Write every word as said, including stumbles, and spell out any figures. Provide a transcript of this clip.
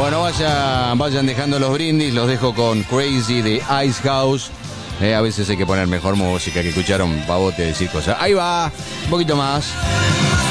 Bueno, vayan, vayan dejando los brindis. Los dejo con Crazy de Ice House. Eh, a veces hay que poner mejor música que escucharon pavote decir cosas. Ahí va, un poquito más.